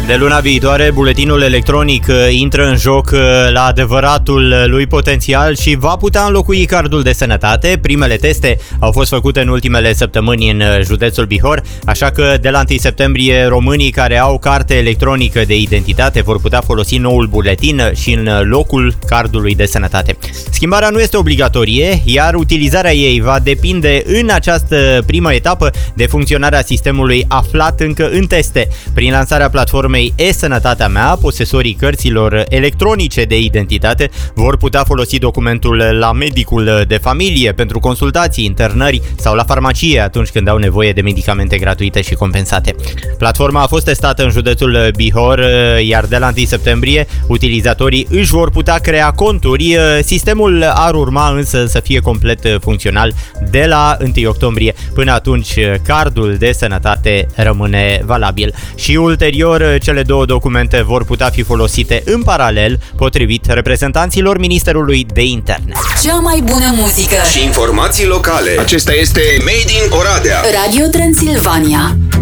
De luna viitoare, buletinul electronic intră în joc la adevăratul lui potențial și va putea înlocui cardul de sănătate. Primele teste au fost făcute în ultimele săptămâni în județul Bihor, așa că de la 1 septembrie românii care au carte electronică de identitate vor putea folosi noul buletin și în locul cardului de sănătate. Schimbarea nu este obligatorie, iar utilizarea ei va depinde în această primă etapă de funcționarea sistemului aflat încă în teste. Prin lansarea platformei E-Sănătatea Mea, posesorii cărților electronice de identitate vor putea folosi documentul la medicul de familie pentru consultații, internări sau la farmacie atunci când au nevoie de medicamente gratuite și compensate. Platforma a fost testată în județul Bihor, iar de la 1 septembrie utilizatorii își vor putea crea conturi. Sistemul ar urma însă să fie complet funcțional de la 1 octombrie. Până atunci, cardul de sănătate rămâne valabil. Și ulterior, cele două documente vor putea fi folosite în paralel, potrivit reprezentanților Ministerului de Interne. Cea mai bună muzică și informații locale. Acesta este Made in Oradea. Radio Transilvania.